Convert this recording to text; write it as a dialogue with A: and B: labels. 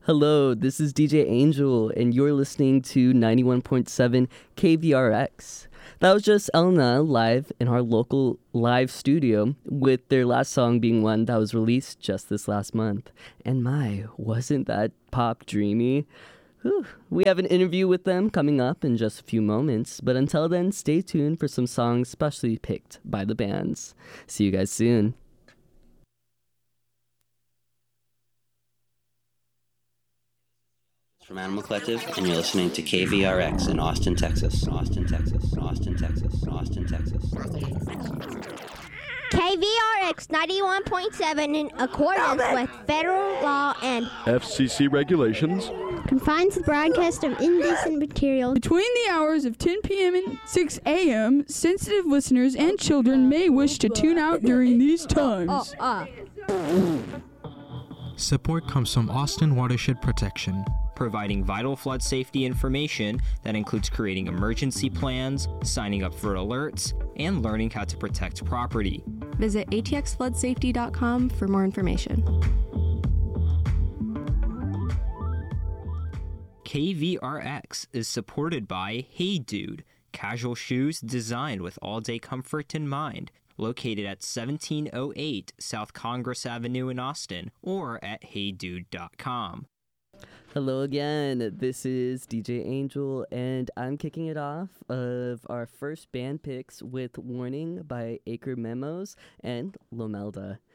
A: Hello, this is DJ Angel, and you're listening to 91.7 KVRX. That was just Elna live in our local live studio, with their last song being one that was released just this last month. And my, wasn't that pop dreamy? Whew. We have an interview with them coming up in just a few moments, but until then, stay tuned for some songs specially picked by the bands. See you guys soon.
B: From Animal Collective, and you're listening to KVRX in Austin, Texas. Austin, Texas. Austin, Texas. Austin, Texas.
C: KVRX 91.7 in accordance with federal law and
D: FCC regulations
C: confines the broadcast of indecent material
E: between the hours of 10 p.m. and 6 a.m. Sensitive listeners and children may wish to tune out during these times.
F: Support comes from Austin Watershed Protection,
G: providing vital flood safety information that includes creating emergency plans, signing up for alerts, and learning how to protect property.
H: Visit atxfloodsafety.com for more information.
G: KVRX is supported by Hey Dude, casual shoes designed with all-day comfort in mind. Located at 1708 South Congress Avenue in Austin, or at heydude.com.
A: Hello again, this is DJ Angel, and I'm kicking it off of our first band picks with Warning by Acre Memos and Lomelda.